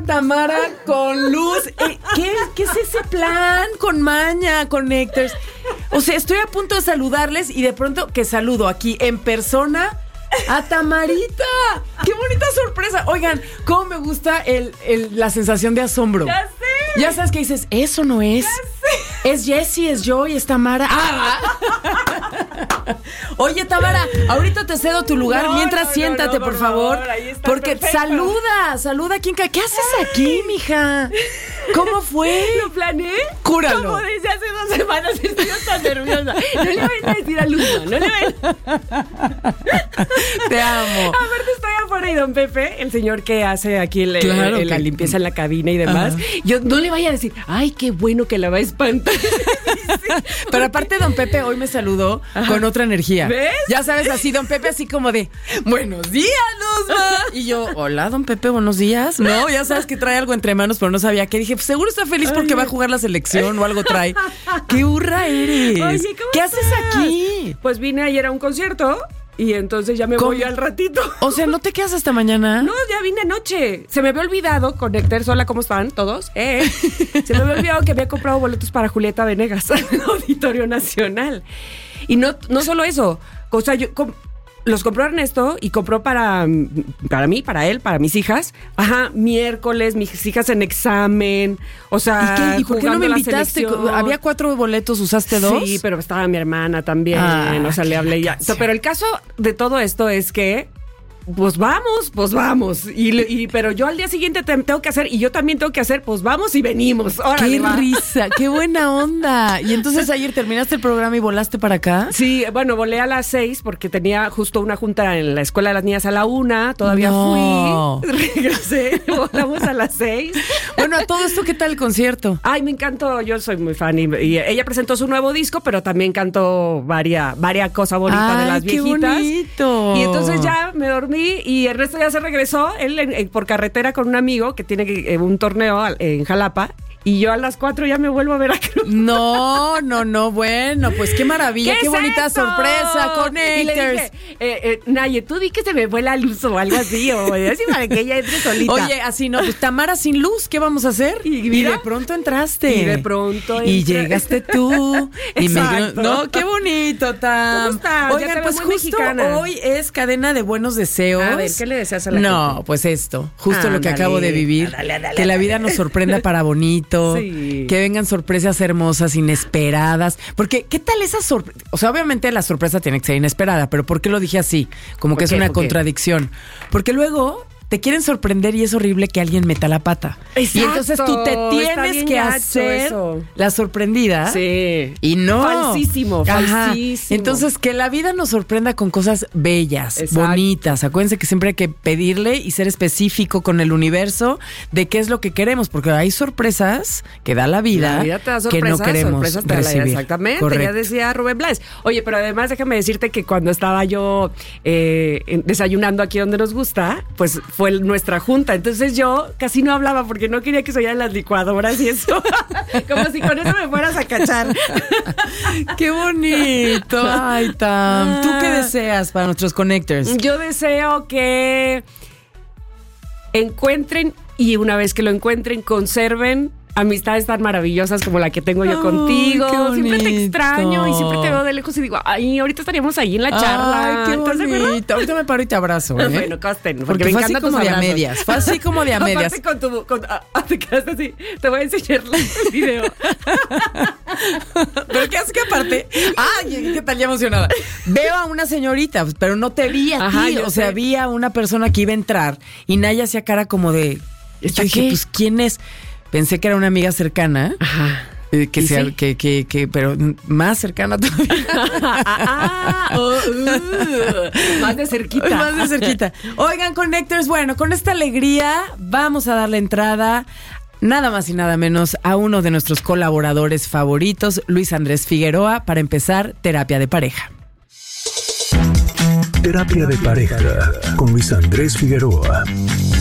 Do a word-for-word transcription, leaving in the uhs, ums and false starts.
Tamara con luz. Eh, ¿qué, ¿Qué es ese plan con maña, Connectors? O sea, estoy a punto de saludarles y de pronto que saludo aquí en persona a Tamarita. ¡Qué bonita sorpresa! Oigan, cómo me gusta el, el, la sensación de asombro. ¡Ya sé! Ya sabes que dices, eso no es. ¡Ya sé! Es Jessie, es Joy, es Tamara. ¡Ah! Oye, Tamara, ahorita te cedo tu lugar. No, mientras no, siéntate, no, no, por, por favor. favor, ahí está, porque perfecto. saluda, saluda. ¿Quién, ¿Qué haces aquí, mija? ¿Cómo fue? ¿Lo planeé? Cúralo. Como desde hace dos semanas estoy tan nerviosa. No le voy a decir a Luzma, no le voy a... Te amo. Aparte estoy afuera y don Pepe, el señor que hace aquí el, Claro el, la que... limpieza en la cabina y demás, ajá. Yo no le vaya a decir, ay, qué bueno que la va a espantar. Pero aparte don Pepe hoy me saludó, ajá, con otra energía. ¿Ves? Ya sabes, así don Pepe así como de, buenos días, Luzma. Y yo, hola don Pepe, buenos días. No, ya sabes que trae algo entre manos, pero no sabía qué. Dije, pues seguro está feliz porque ay, va a jugar la selección o algo trae. ¡Qué burra eres! Oye, ¿qué estás? haces aquí? Pues vine ayer a un concierto. Y entonces ya me ¿Cómo? voy al ratito. O sea, ¿no te quedas hasta mañana? No, ya vine anoche. Se me había olvidado, Connectors, hola, ¿cómo están todos? Eh, se me había olvidado que había comprado boletos para Julieta Venegas al Auditorio Nacional. Y no, no solo eso, o sea, yo... Com- los compró Ernesto y compró para, para mí, para él, para mis hijas. Ajá, miércoles, mis hijas en examen. O sea, ¿y, qué? ¿Y por qué no me invitaste? Había cuatro boletos, ¿usaste dos? Sí, pero estaba mi hermana también. Ah, o sea, le hablé ya. Canción. Pero el caso de todo esto es que pues vamos, pues vamos. Y, y, pero yo al día siguiente te, tengo que hacer, y yo también tengo que hacer, pues vamos y venimos. Órale, ¡qué va. risa! ¡Qué buena onda! Y entonces ayer terminaste el programa y volaste para acá. Sí, bueno, volé a las seis porque tenía justo una junta en la Escuela de las Niñas a la una. Todavía no. fui, regresé, volamos a las seis. Bueno, a todo esto, ¿qué tal el concierto? Ay, me encantó, yo soy muy fan. Y, y ella presentó su nuevo disco, pero también cantó varias, varias cosas bonitas. Ay, de las viejitas. ¡qué bonito! Y entonces ya me dormí y Ernesto ya se regresó, él en, en, por carretera con un amigo que tiene eh, un torneo en Jalapa. Y yo a las cuatro ya me vuelvo a Veracruz. No, no, no, bueno, pues qué maravilla, qué, qué bonita esto? sorpresa, Connectors. Y le dije, eh, eh, Naye, tú di que se me fue la luz o algo así, o así para que ella entre solita. Oye, así no, pues Tamara sin luz, ¿qué vamos a hacer? Y, mira, y de pronto entraste. Y de pronto entré. Y llegaste tú. Y me, no, qué bonito, Tam. ¿Cómo estás? Oigan, pues justo mexicana. Hoy es cadena de buenos deseos. A ver, ¿qué le deseas a la no, gente? No, pues esto, justo ah, lo que dale, acabo de vivir. Dale, dale, que la vida dale. nos sorprenda para bonito. Sí. Que vengan sorpresas hermosas, inesperadas. Porque, ¿qué tal esa sorpresa? O sea, obviamente la sorpresa tiene que ser inesperada, pero ¿por qué lo dije así? Como que es una contradicción. Porque luego te quieren sorprender y es horrible que alguien meta la pata. Exacto. Y entonces tú te tienes que hacer eso. La sorprendida. Sí. Y no. Falsísimo, Ajá. falsísimo. Entonces, que la vida nos sorprenda con cosas bellas, exacto, bonitas. Acuérdense que siempre hay que pedirle y ser específico con el universo de qué es lo que queremos, porque hay sorpresas que da la vida, la vida te da sorpresas, que no queremos sorpresas te recibir. Da la vida, exactamente. Correcto. Ya decía Rubén Blades. Oye, pero además déjame decirte que cuando estaba yo eh, desayunando aquí donde nos gusta, pues fue nuestra junta. Entonces yo casi no hablaba porque no quería que se oyeran las licuadoras y eso. Como si con eso me fueras a cachar. ¡Qué bonito! Ay, Tam. ¿Tú qué deseas para nuestros Connectors? Yo deseo que encuentren y una vez que lo encuentren, conserven amistades tan maravillosas como la que tengo yo oh, contigo. Siempre te extraño y siempre te veo de lejos y digo, ay, ahorita estaríamos ahí en la charla. Ay, qué bonito. Ahorita me paro y te abrazo, ¿eh? Bueno, costen, porque, porque me fue encanta así como de a medias. Fue así como de a medias. Aparte con tu, con, ah, te quedaste así. Te voy a enseñar el video. Pero qué hace que aparte, ay, qué tal ya emocionada. Veo a una señorita, pero no te vi a Ajá, ti. O sea, sé. vi a una persona que iba a entrar y Naya hacía cara como de, yo dije, pues, ¿quién es? Pensé que era una amiga cercana. Ajá. Eh, que sea, sí? que, que, que, pero más cercana todavía. ah, oh, uh, más de cerquita. Más de cerquita. Oigan, Connectors, bueno, con esta alegría vamos a darle entrada nada más y nada menos a uno de nuestros colaboradores favoritos, Luis Andrés Figueroa, para empezar Terapia de Pareja. Terapia de Pareja con Luis Andrés Figueroa.